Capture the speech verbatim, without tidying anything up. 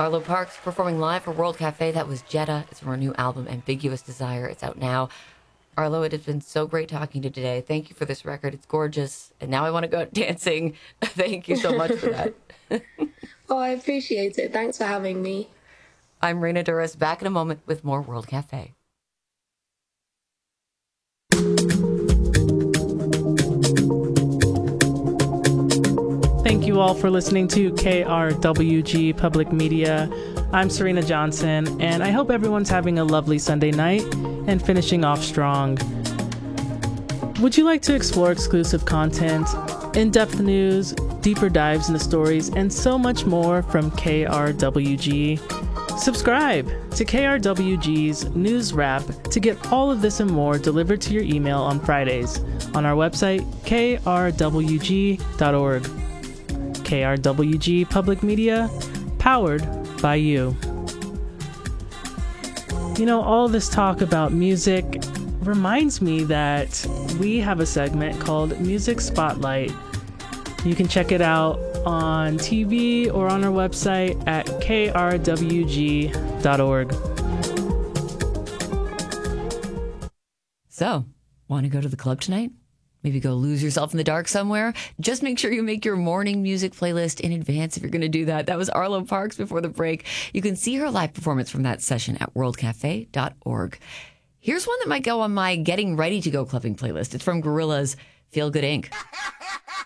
Arlo Parks performing live for World Cafe. That was Jetta. It's from her new album, Ambiguous Desire. It's out now. Arlo, it has been so great talking to you today. Thank you for this record. It's gorgeous. And now I want to go out dancing. Thank you so much for that. Oh, I appreciate it. Thanks for having me. I'm Raina Douris, back in a moment with more World Cafe. Thank you all for listening to K R W G Public Media. I'm Serena Johnson, and I hope everyone's having a lovely Sunday night and finishing off strong. Would you like to explore exclusive content, in-depth news, deeper dives into stories, and so much more from K R W G? Subscribe to K R W G's News Wrap to get all of this and more delivered to your email on Fridays on our website, k r w g dot org. K R W G Public Media, powered by you. You know, all this talk about music reminds me that we have a segment called Music Spotlight. You can check it out on T V or on our website at k r w g dot org. So, want to go to the club tonight? Maybe go lose yourself in the dark somewhere? Just make sure you make your morning music playlist in advance if you're going to do that. That was Arlo Parks before the break. You can see her live performance from that session at world cafe dot org. Here's one that might go on my getting ready to go clubbing playlist. It's from Gorillaz, Feel Good Incorporated